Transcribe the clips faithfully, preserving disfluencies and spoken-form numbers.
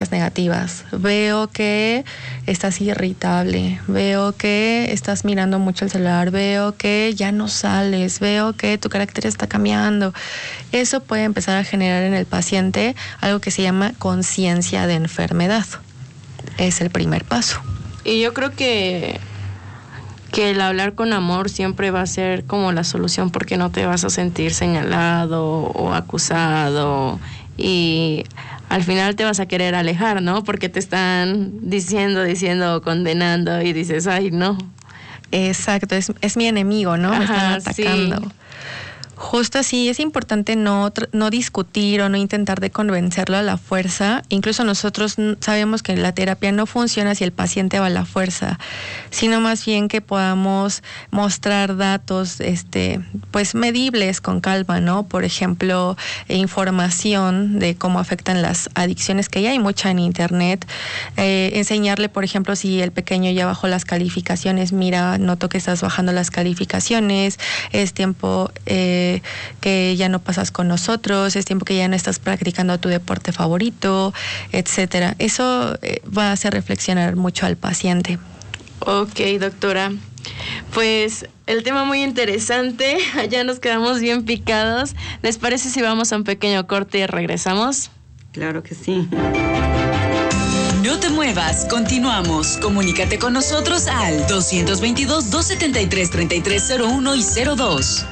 cosas negativas. Veo que estás irritable, veo que estás mirando mucho el celular, veo que ya no sales, veo que tu carácter está cambiando. Eso puede empezar a generar en el paciente algo que se llama conciencia de enfermedad. Es el primer paso. Y yo creo que que el hablar con amor siempre va a ser como la solución, porque no te vas a sentir señalado o acusado y al final te vas a querer alejar, ¿no? Porque te están diciendo, diciendo, condenando y dices, ay, no. Exacto, es, es mi enemigo, ¿no? Me Ajá, están atacando. Sí. Justo así, es importante no, no discutir o no intentar de convencerlo a la fuerza. Incluso nosotros sabemos que la terapia no funciona si el paciente va a la fuerza, sino más bien que podamos mostrar datos este, pues medibles con calma, ¿no? Por ejemplo, información de cómo afectan las adicciones, que ya hay mucha en internet. Eh, enseñarle, por ejemplo, si el pequeño ya bajó las calificaciones, mira, noto que estás bajando las calificaciones, es tiempo... Eh, que ya no pasas con nosotros, es tiempo que ya no estás practicando tu deporte favorito, etcétera. Eso eh, va a hacer reflexionar mucho al paciente. Ok, doctora. Pues el tema muy interesante, ya nos quedamos bien picados. ¿Les parece si vamos a un pequeño corte y regresamos? Claro que sí. No te muevas, continuamos. Comunícate con nosotros al dos veintidós, dos setenta y tres, treinta y tres cero uno y cero dos.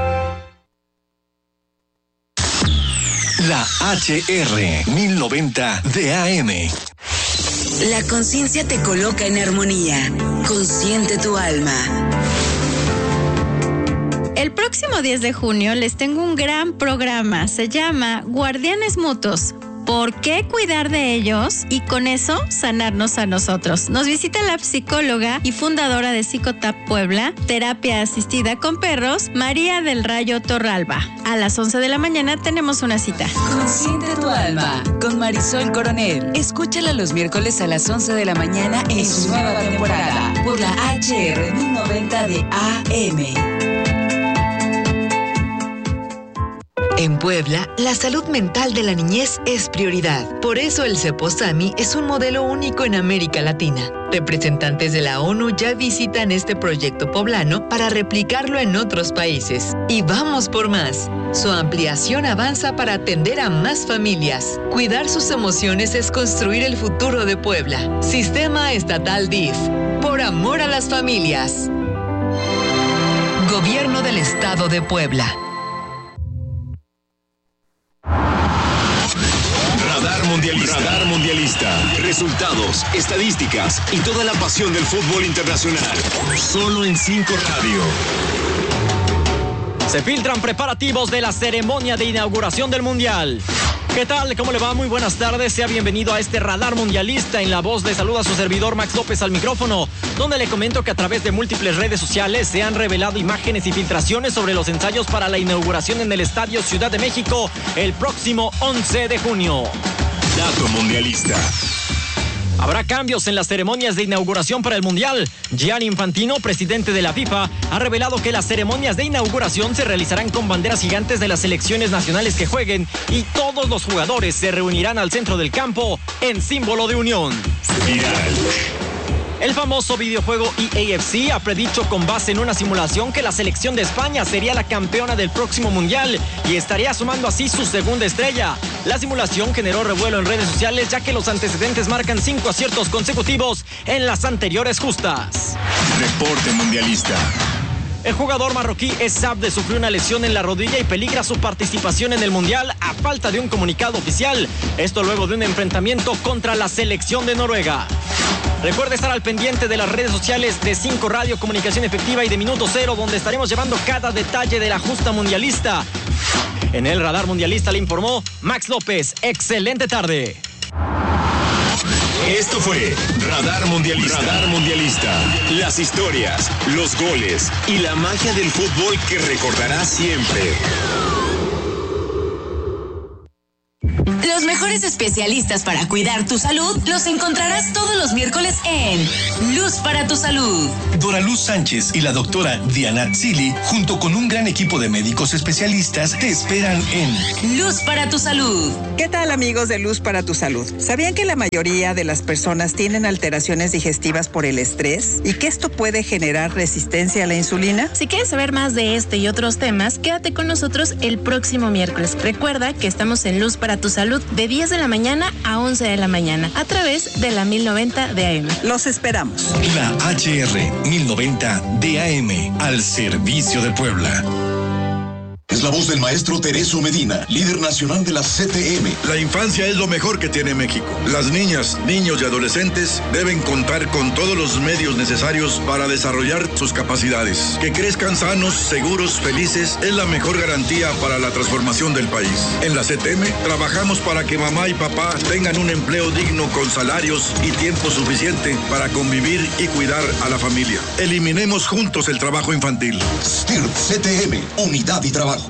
La H R mil noventa de A M. La conciencia te coloca en armonía. Consiente tu alma. El próximo diez de junio les tengo un gran programa. Se llama Guardianes Mutuos. ¿Por qué cuidar de ellos y con eso sanarnos a nosotros? Nos visita la psicóloga y fundadora de Psicotap Puebla, terapia asistida con perros, María del Rayo Torralba. A las once de la mañana tenemos una cita. Consiente tu alma con Marisol Coronel. Escúchala los miércoles a las once de la mañana en su nueva temporada por la H R mil noventa de A M. En Puebla, la salud mental de la niñez es prioridad. Por eso el CEPOSAMI es un modelo único en América Latina. Representantes de la ONU ya visitan este proyecto poblano para replicarlo en otros países. Y vamos por más. Su ampliación avanza para atender a más familias. Cuidar sus emociones es construir el futuro de Puebla. Sistema Estatal D I F. Por amor a las familias. Gobierno del Estado de Puebla. Mundialista. Radar Mundialista. Resultados, estadísticas y toda la pasión del fútbol internacional. Solo en cinco Radio. Se filtran preparativos de la ceremonia de inauguración del Mundial. ¿Qué tal? ¿Cómo le va? Muy buenas tardes. Sea bienvenido a este Radar Mundialista. En la voz le saluda a su servidor Max López al micrófono, donde le comento que a través de múltiples redes sociales se han revelado imágenes y filtraciones sobre los ensayos para la inauguración en el Estadio Ciudad de México el próximo once de junio. Dato Mundialista. Habrá cambios en las ceremonias de inauguración para el Mundial. Gianni Infantino, presidente de la FIFA, ha revelado que las ceremonias de inauguración se realizarán con banderas gigantes de las selecciones nacionales que jueguen y todos los jugadores se reunirán al centro del campo en símbolo de unión. Viral. El famoso videojuego E A F C ha predicho con base en una simulación que la selección de España sería la campeona del próximo Mundial y estaría sumando así su segunda estrella. La simulación generó revuelo en redes sociales ya que los antecedentes marcan cinco aciertos consecutivos en las anteriores justas. Reporte Mundialista. El jugador marroquí Esabde sufrió una lesión en la rodilla y peligra su participación en el Mundial a falta de un comunicado oficial. Esto luego de un enfrentamiento contra la selección de Noruega. Recuerde estar al pendiente de las redes sociales de cinco Radio, Comunicación Efectiva y de Minuto Cero, donde estaremos llevando cada detalle de la justa mundialista. En el Radar Mundialista le informó Max López. Excelente tarde. Esto fue Radar Mundialista. Radar Mundialista. Las historias, los goles y la magia del fútbol que recordarás siempre. Los mejores especialistas para cuidar tu salud los encontrarás todos los miércoles en Luz para tu Salud. Dora Luz Sánchez y la doctora Diana Zili, junto con un gran equipo de médicos especialistas, te esperan en Luz para tu Salud. ¿Qué tal, amigos de Luz para tu Salud? ¿Sabían que la mayoría de las personas tienen alteraciones digestivas por el estrés y que esto puede generar resistencia a la insulina? Si quieres saber más de este y otros temas, quédate con nosotros el próximo miércoles. Recuerda que estamos en Luz para tu Salud de diez de la mañana a once de la mañana a través de la mil noventa de A M. Los esperamos. La H R mil noventa de A M, al servicio de Puebla. Es la voz del maestro Tereso Medina, líder nacional de la C T M. La infancia es lo mejor que tiene México. Las niñas, niños y adolescentes deben contar con todos los medios necesarios para desarrollar sus capacidades. Que crezcan sanos, seguros, felices es la mejor garantía para la transformación del país. En la C T M trabajamos para que mamá y papá tengan un empleo digno con salarios y tiempo suficiente para convivir y cuidar a la familia. Eliminemos juntos el trabajo infantil. S T I R P C T M, unidad y trabajo.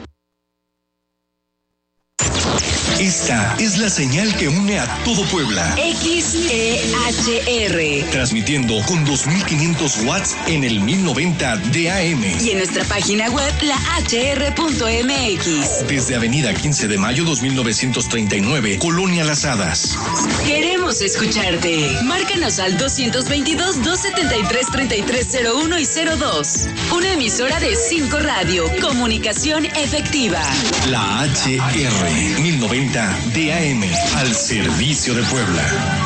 Esta es la señal que une a todo Puebla. X E H R. Transmitiendo con dos mil quinientos watts en el mil noventa de A M. Y en nuestra página web, la H R punto M X. Desde Avenida quince de mayo dos mil novecientos treinta y nueve, Colonia Las Hadas. Queremos escucharte. Márcanos al dos veintidós, dos setenta y tres, treinta y tres cero uno y cero dos. Una emisora de cinco Radio. Comunicación efectiva. La H R mil noventa de A M, al servicio de Puebla.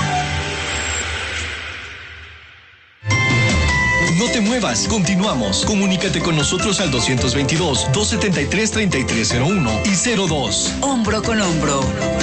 No te muevas, continuamos. Comunícate con nosotros al dos veintidós, dos setenta y tres, treinta y tres cero uno y cero dos. Hombro con hombro.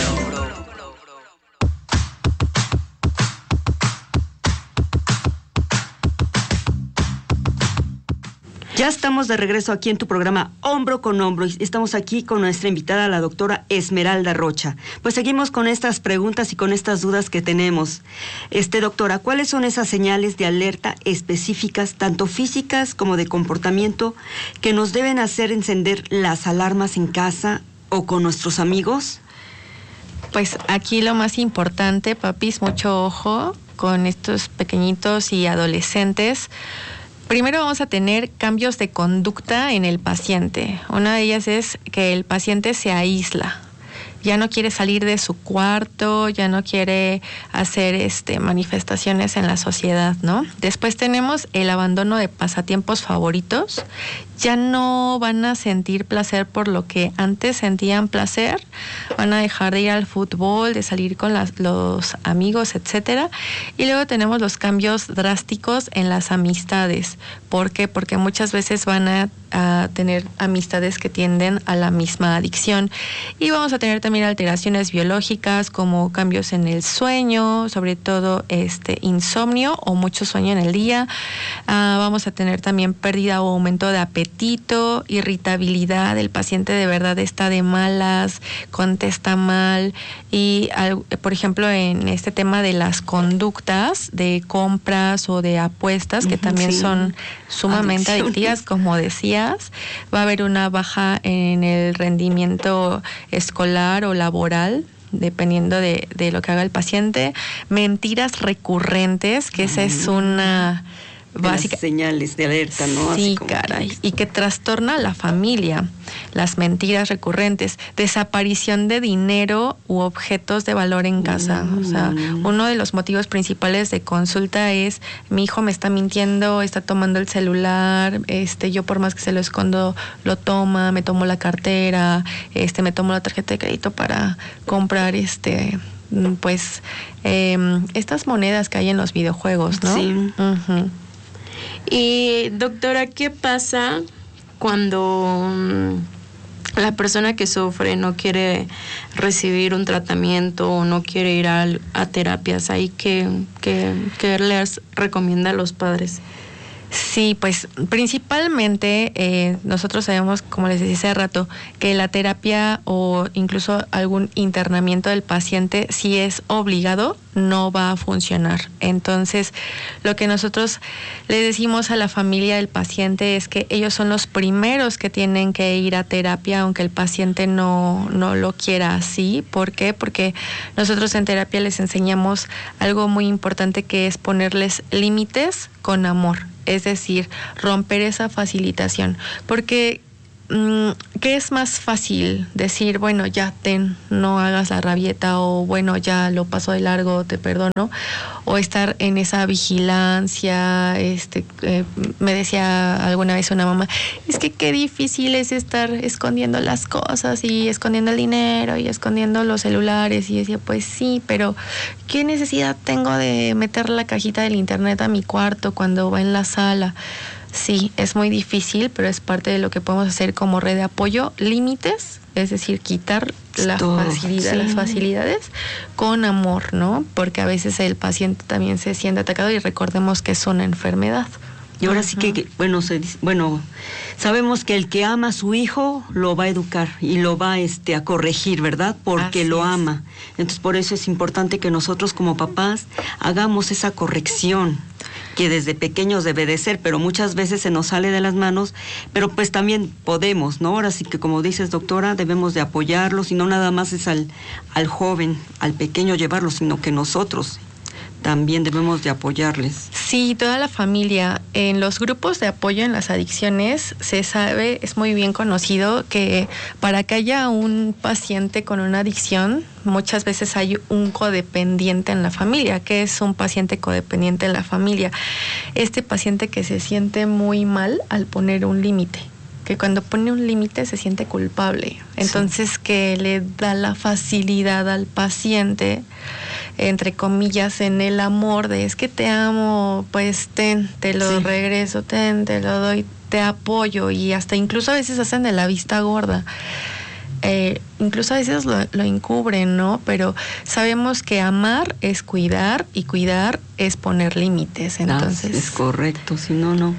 Ya estamos de regreso aquí en tu programa Hombro con Hombro y estamos aquí con nuestra invitada, la doctora Esmeralda Rocha. Pues seguimos con estas preguntas y con estas dudas que tenemos. Este, doctora, ¿cuáles son esas señales de alerta específicas, tanto físicas como de comportamiento, que nos deben hacer encender las alarmas en casa o con nuestros amigos? Pues aquí lo más importante, papis, mucho ojo con estos pequeñitos y adolescentes. Primero vamos a tener cambios de conducta en el paciente. Una de ellas es que el paciente se aísla. Ya no quiere salir de su cuarto, ya no quiere hacer este, manifestaciones en la sociedad, ¿no? Después tenemos el abandono de pasatiempos favoritos. Ya no van a sentir placer por lo que antes sentían placer. Van a dejar de ir al fútbol, de salir con las, los amigos, etcétera. Y luego tenemos los cambios drásticos en las amistades. ¿Por qué? Porque muchas veces van a, a tener amistades que tienden a la misma adicción. Y vamos a tener también alteraciones biológicas como cambios en el sueño, sobre todo este insomnio o mucho sueño en el día. Uh, vamos a tener también pérdida o aumento de apetito, irritabilidad. El paciente de verdad está de malas, contesta mal. Y, por ejemplo, en este tema de las conductas de compras o de apuestas, que también sí. son sumamente adictivas, como decías, va a haber una baja en el rendimiento escolar o laboral, dependiendo de, de lo que haga el paciente. Mentiras recurrentes, que esa es una básica. Las señales de alerta, ¿no? Sí, Así como caray. que... Y que trastorna a la familia. Las mentiras recurrentes. Desaparición de dinero u objetos de valor en casa. Mm. O sea, uno de los motivos principales de consulta es: mi hijo me está mintiendo, está tomando el celular, este, yo por más que se lo escondo, lo toma, me tomo la cartera, este, me tomo la tarjeta de crédito para comprar este... pues eh, estas monedas que hay en los videojuegos, ¿no? Sí. Uh-huh. Y doctora, ¿qué pasa cuando la persona que sufre no quiere recibir un tratamiento o no quiere ir a, a terapias? ¿Ahí qué, qué, qué les recomienda a los padres? Sí, pues principalmente eh, nosotros sabemos, como les decía hace rato, que la terapia o incluso algún internamiento del paciente, si es obligado, no va a funcionar. Entonces, lo que nosotros le decimos a la familia del paciente es que ellos son los primeros que tienen que ir a terapia, aunque el paciente no, no lo quiera así. ¿Por qué? Porque nosotros en terapia les enseñamos algo muy importante, que es ponerles límites con amor. Es decir, romper esa facilitación. Porque, ¿qué es más fácil? Decir, bueno, ya ten, no hagas la rabieta, o bueno, ya lo paso de largo, te perdono. O estar en esa vigilancia. Este, eh, me decía alguna vez una mamá, es que qué difícil es estar escondiendo las cosas y escondiendo el dinero y escondiendo los celulares. Y decía, pues sí, pero ¿qué necesidad tengo de meter la cajita del internet a mi cuarto cuando va en la sala? Sí, es muy difícil, pero es parte de lo que podemos hacer como red de apoyo. Límites, es decir, quitar la facilidad, sí. las facilidades con amor, ¿no? Porque a veces el paciente también se siente atacado, y recordemos que es una enfermedad. Y ahora sí que, bueno, se dice, bueno, sabemos que el que ama a su hijo lo va a educar y lo va este, a corregir, ¿verdad? Porque Así lo es. ama. Entonces, por eso es importante que nosotros como papás hagamos esa corrección, que desde pequeños debe de ser, pero muchas veces se nos sale de las manos, pero pues también podemos, ¿no? Ahora sí que, como dices, doctora, debemos de apoyarlos, y no nada más es al, al joven, al pequeño llevarlo, sino que nosotros también debemos de apoyarles. Sí, toda la familia. En los grupos de apoyo en las adicciones se sabe, es muy bien conocido, que para que haya un paciente con una adicción, muchas veces hay un codependiente en la familia. ¿Qué es un paciente codependiente en la familia? Este paciente que se siente muy mal al poner un límite, que cuando pone un límite se siente culpable. Entonces, sí. que le da la facilidad al paciente, entre comillas, en el amor de, es que te amo, pues ten, te lo sí. regreso, ten, te lo doy, te apoyo, y hasta incluso a veces hacen de la vista gorda. Eh, incluso a veces lo, lo encubren, ¿no? Pero sabemos que amar es cuidar, y cuidar es poner límites. Entonces, ah, es correcto, si no, no.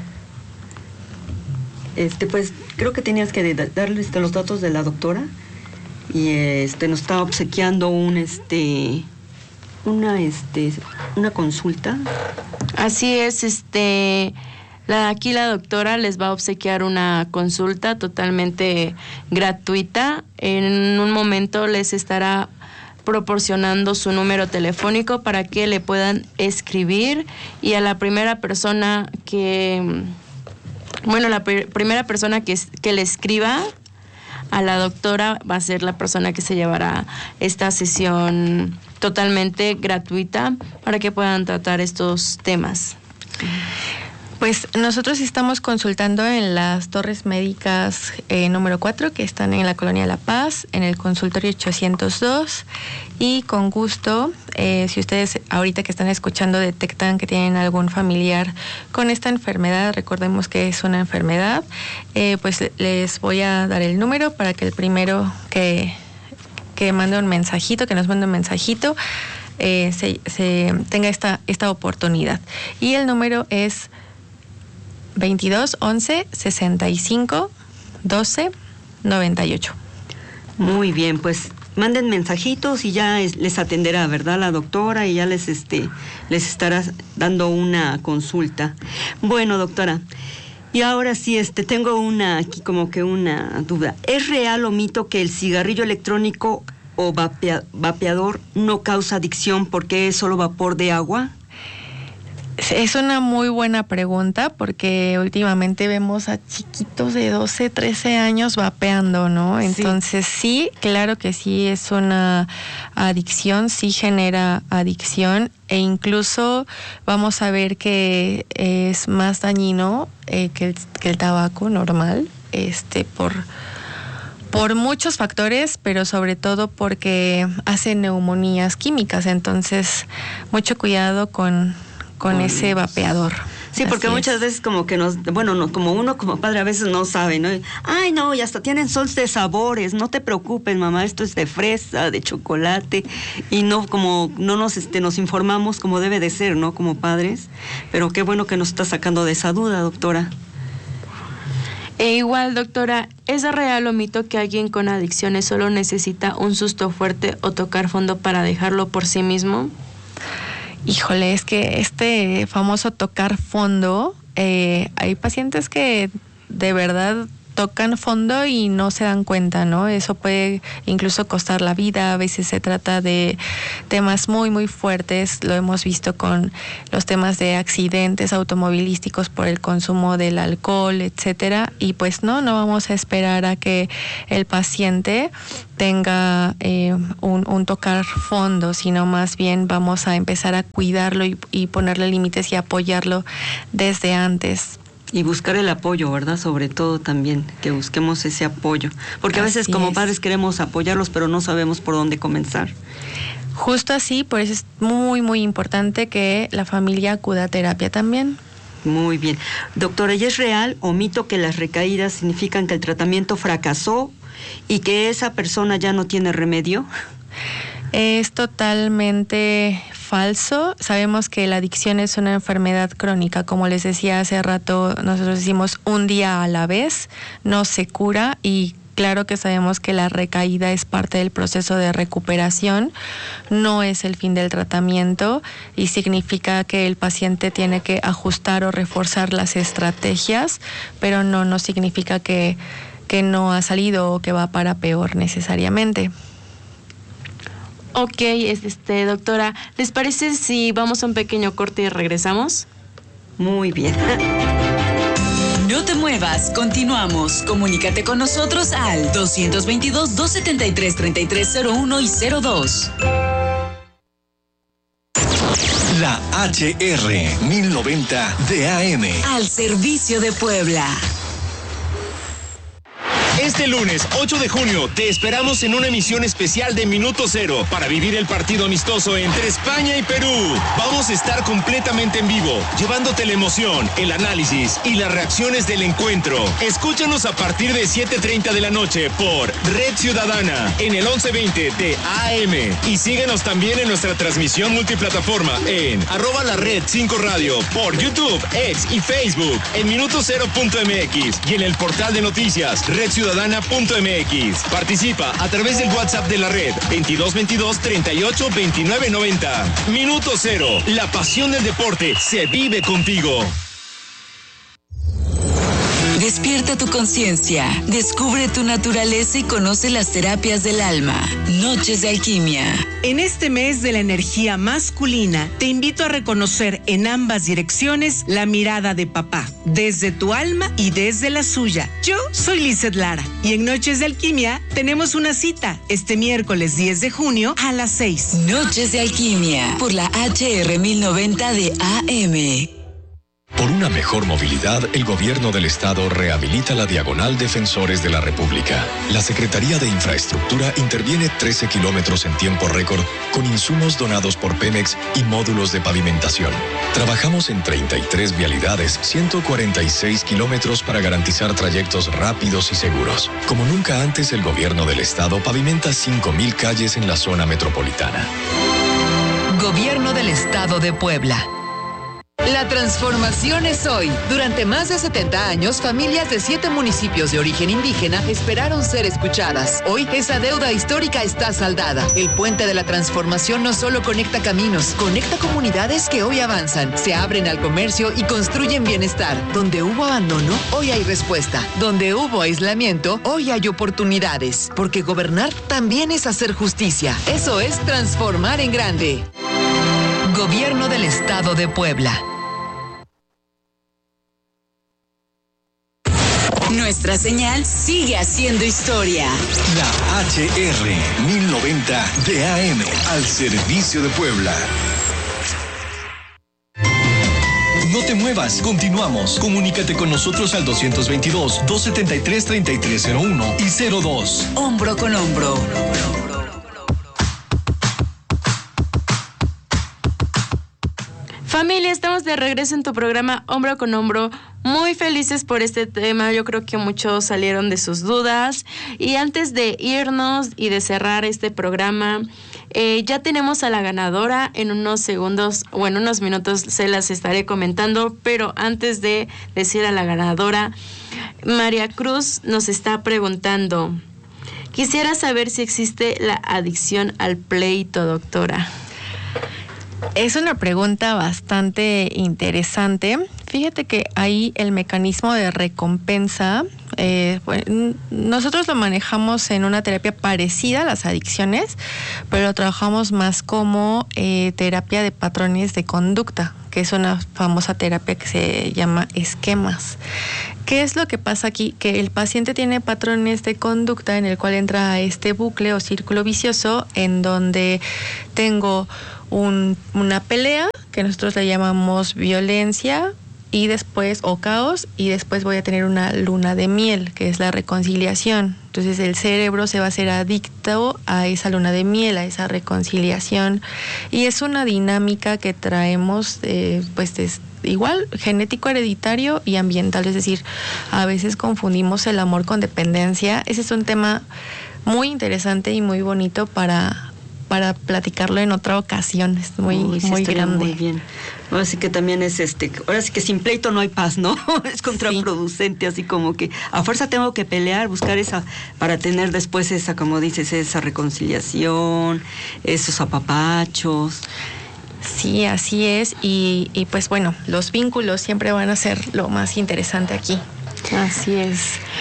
Este, pues creo que tenías que darle este, los datos de la doctora, y este nos está obsequiando un este una este una consulta. Así es, este la, aquí la doctora les va a obsequiar una consulta totalmente gratuita. En un momento les estará proporcionando su número telefónico para que le puedan escribir, y a la primera persona que Bueno, la pr- primera persona que, que le escriba a la doctora va a ser la persona que se llevará esta sesión totalmente gratuita para que puedan tratar estos temas. Pues nosotros estamos consultando en las Torres Médicas eh, número cuatro, que están en la Colonia La Paz, en el consultorio ochocientos dos, y con gusto, eh, si ustedes ahorita que están escuchando detectan que tienen algún familiar con esta enfermedad, recordemos que es una enfermedad, eh, pues les voy a dar el número para que el primero que, que mande un mensajito, que nos mande un mensajito, eh, se, se tenga esta, esta oportunidad. Y el número es veintidós once sesenta y cinco doce noventa y ocho. Muy bien, pues manden mensajitos y ya es, les atenderá, ¿verdad?, la doctora, y ya les este les estará dando una consulta. Bueno, doctora, y ahora sí, este tengo una aquí como que una duda. ¿Es real o mito que el cigarrillo electrónico o vapea, vapeador no causa adicción porque es solo vapor de agua? Es una muy buena pregunta, porque últimamente vemos a chiquitos de doce, trece años vapeando, ¿no? Entonces sí, sí, claro que sí es una adicción, sí genera adicción, e incluso vamos a ver que es más dañino eh, que, el, que el tabaco normal, este, por... por muchos factores, pero sobre todo porque hace neumonías químicas. Entonces, mucho cuidado con... con ese vapeador. Sí, porque Así muchas es. veces como que nos, bueno, no, como uno como padre a veces no sabe, ¿no? Ay, no, y hasta tienen sols de sabores, no te preocupes, mamá, esto es de fresa, de chocolate, y no como no nos este nos informamos como debe de ser, ¿no? Como padres, pero qué bueno que nos está sacando de esa duda, doctora. E igual, doctora, ¿es real o mito que alguien con adicciones solo necesita un susto fuerte o tocar fondo para dejarlo por sí mismo? Híjole, es que este famoso tocar fondo, eh, hay pacientes que de verdad tocan fondo y no se dan cuenta, ¿no? Eso puede incluso costar la vida. A veces se trata de temas muy, muy fuertes. Lo hemos visto con los temas de accidentes automovilísticos por el consumo del alcohol, etcétera. Y pues no, no vamos a esperar a que el paciente tenga eh, un, un tocar fondo, sino más bien vamos a empezar a cuidarlo y, y ponerle límites y apoyarlo desde antes. Y buscar el apoyo, ¿verdad? Sobre todo también, que busquemos ese apoyo. Porque a veces Así como es. padres queremos apoyarlos, pero no sabemos por dónde comenzar. Justo así, por eso es muy, muy importante que la familia acuda a terapia también. Muy bien. Doctora, ¿y es real o mito que las recaídas significan que el tratamiento fracasó y que esa persona ya no tiene remedio? Es totalmente falso. Sabemos que la adicción es una enfermedad crónica. Como les decía hace rato, nosotros decimos un día a la vez, no se cura y claro que sabemos que la recaída es parte del proceso de recuperación, no es el fin del tratamiento y significa que el paciente tiene que ajustar o reforzar las estrategias, pero no, no significa que, que no ha salido o que va para peor necesariamente. Ok, este, doctora, ¿les parece si vamos a un pequeño corte y regresamos? Muy bien. No te muevas, continuamos. Comunícate con nosotros al dos dos dos, dos siete tres, tres tres cero uno y cero dos. La H R mil noventa de A M. Al servicio de Puebla. Este lunes ocho de junio te esperamos en una emisión especial de Minuto Cero para vivir el partido amistoso entre España y Perú. Vamos a estar completamente en vivo, llevándote la emoción, el análisis y las reacciones del encuentro. Escúchanos a partir de siete treinta de la noche por Red Ciudadana en el once veinte de A M. Y síguenos también en nuestra transmisión multiplataforma en arroba la red cinco radio por YouTube, X y Facebook en minuto cero punto m x y en el portal de noticias Red Ciudadana punto m x. Participa a través del WhatsApp de la red veintidós veintidós treinta y ocho veintinueve noventa. Minuto Cero, la pasión del deporte se vive contigo. Despierta tu conciencia, descubre tu naturaleza y conoce las terapias del alma. Noches de Alquimia. En este mes de la energía masculina, te invito a reconocer en ambas direcciones la mirada de papá, desde tu alma y desde la suya. Yo soy Lizeth Lara y en Noches de Alquimia tenemos una cita este miércoles diez de junio a las seis. Noches de Alquimia por la H R mil noventa de A M. Por una mejor movilidad, el Gobierno del Estado rehabilita la Diagonal Defensores de la República. La Secretaría de Infraestructura interviene trece kilómetros en tiempo récord con insumos donados por Pemex y módulos de pavimentación. Trabajamos en treinta y tres vialidades, ciento cuarenta y seis kilómetros para garantizar trayectos rápidos y seguros. Como nunca antes, el Gobierno del Estado pavimenta cinco mil calles en la zona metropolitana. Gobierno del Estado de Puebla. La transformación es hoy. Durante más de setenta años, familias de siete municipios de origen indígena esperaron ser escuchadas. Hoy, esa deuda histórica está saldada. El puente de la transformación no solo conecta caminos, conecta comunidades que hoy avanzan, se abren al comercio y construyen bienestar. Donde hubo abandono, hoy hay respuesta. Donde hubo aislamiento, hoy hay oportunidades. Porque gobernar también es hacer justicia. Eso es transformar en grande. Gobierno del Estado de Puebla. Nuestra señal sigue haciendo historia. La H R mil noventa de A M, al servicio de Puebla. No te muevas, continuamos. Comunícate con nosotros al dos veintidós, dos setenta y tres, treinta y tres cero uno y cero dos. Hombro con hombro. Familia, estamos de regreso en tu programa Hombro con Hombro. Muy felices por este tema. Yo creo que muchos salieron de sus dudas. Y antes de irnos y de cerrar este programa, eh, ya tenemos a la ganadora. En unos segundos o en unos minutos se las estaré comentando. Pero antes de decir a la ganadora, María Cruz nos está preguntando: quisiera saber si existe la adicción al pleito, doctora. Es una pregunta bastante interesante. Fíjate que ahí el mecanismo de recompensa, eh, bueno, nosotros lo manejamos en una terapia parecida a las adicciones, pero trabajamos más como eh, terapia de patrones de conducta, que es una famosa terapia que se llama esquemas. ¿Qué es lo que pasa aquí? Que el paciente tiene patrones de conducta en el cual entra a este bucle o círculo vicioso en donde tengo un, una pelea, que nosotros le llamamos violencia, y después, o caos, y después voy a tener una luna de miel, que es la reconciliación. Entonces el cerebro se va a hacer adicto a esa luna de miel, a esa reconciliación, y es una dinámica que traemos, eh, pues, es igual, genético, hereditario y ambiental, es decir, a veces confundimos el amor con dependencia. Ese es un tema muy interesante y muy bonito para... para platicarlo en otra ocasión. Es muy, Uy, sí, muy grande. Muy bien. Ahora sí que también es este, ahora sí que sin pleito no hay paz, ¿no? Es contraproducente, sí. Así como que a fuerza tengo que pelear, buscar esa, para tener después esa, como dices, esa reconciliación, esos apapachos. Sí, así es. Y, y pues bueno, los vínculos siempre van a ser lo más interesante aquí. Así es.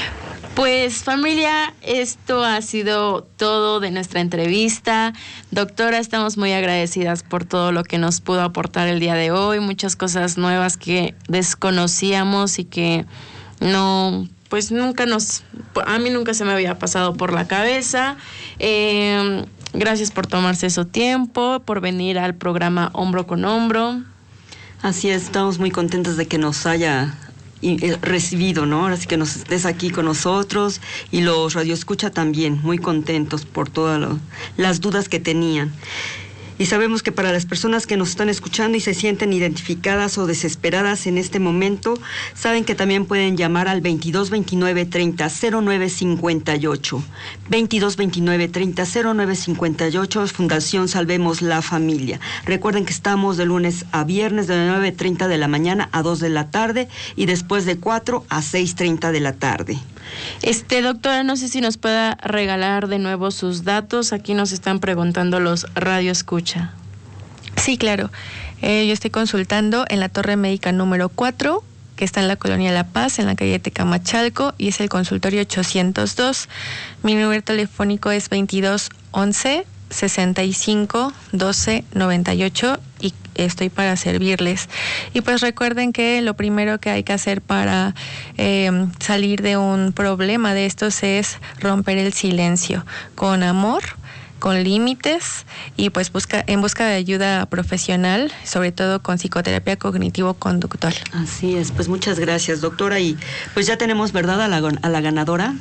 Pues familia, esto ha sido todo de nuestra entrevista. Doctora, estamos muy agradecidas por todo lo que nos pudo aportar el día de hoy, muchas cosas nuevas que desconocíamos y que no, pues nunca nos, a mí nunca se me había pasado por la cabeza. Eh, gracias por tomarse su tiempo, por venir al programa Hombro con Hombro. Así es, estamos muy contentos de que nos haya recibido, ¿no? Ahora sí que nos estés aquí con nosotros, y los radioescucha también, muy contentos por todas lo, las dudas que tenían. Y sabemos que para las personas que nos están escuchando y se sienten identificadas o desesperadas en este momento, saben que también pueden llamar al veintidós veintinueve treinta cero nueve cincuenta y ocho. veintidós veintinueve treinta cero nueve cincuenta y ocho, Fundación Salvemos la Familia. Recuerden que estamos de lunes a viernes de nueve treinta de la mañana a dos de la tarde y después de cuatro a seis treinta de la tarde. Este, doctora, no sé si nos pueda regalar de nuevo sus datos. Aquí nos están preguntando los Radio Escucha. Sí, claro. Eh, yo estoy consultando en la Torre Médica número cuatro, que está en la Colonia La Paz, en la calle Tecamachalco, y es el consultorio ochocientos dos. Mi número telefónico es veintidós once sesenta y cinco doce noventa y ocho y estoy para servirles. Y pues recuerden que lo primero que hay que hacer para eh, salir de un problema de estos es romper el silencio con amor, con límites, y pues busca en busca de ayuda profesional, sobre todo con psicoterapia cognitivo-conductual. Así es, pues muchas gracias, doctora. Y pues ya tenemos, ¿verdad?, a la, a la ganadora.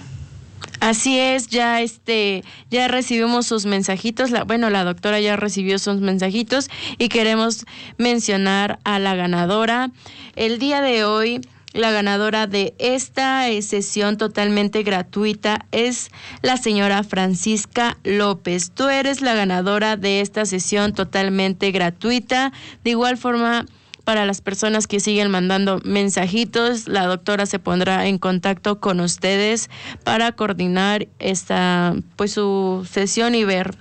Así es, ya este, ya recibimos sus mensajitos, la, bueno, la doctora ya recibió sus mensajitos y queremos mencionar a la ganadora. El día de hoy, la ganadora de esta eh, sesión totalmente gratuita es la señora Francisca López. Tú eres la ganadora de esta sesión totalmente gratuita. De igual forma, para las personas que siguen mandando mensajitos, la doctora se pondrá en contacto con ustedes para coordinar esta, pues, su sesión y ver.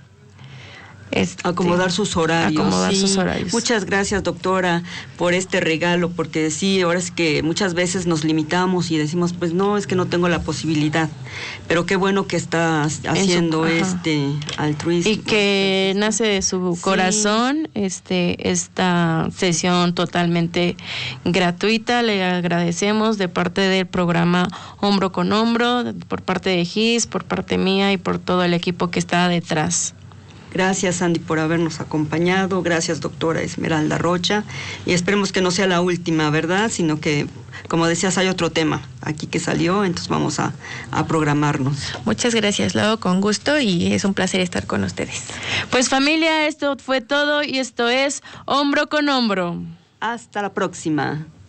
Este, acomodar sus horarios. Acomodar sí. sus horarios. Muchas gracias, doctora, por este regalo, porque sí, ahora es que muchas veces nos limitamos y decimos, pues no, es que no tengo la posibilidad, pero qué bueno que está haciendo Eso, este altruismo. Y que nace de su sí. corazón este esta sesión totalmente gratuita. Le agradecemos de parte del programa Hombro con Hombro, por parte de G I S, por parte mía y por todo el equipo que está detrás. Gracias, Sandy, por habernos acompañado. Gracias, doctora Esmeralda Rocha. Y esperemos que no sea la última, ¿verdad? Sino que, como decías, hay otro tema aquí que salió, entonces vamos a, a programarnos. Muchas gracias, lo hago con gusto y es un placer estar con ustedes. Pues familia, esto fue todo y esto es Hombro con Hombro. Hasta la próxima.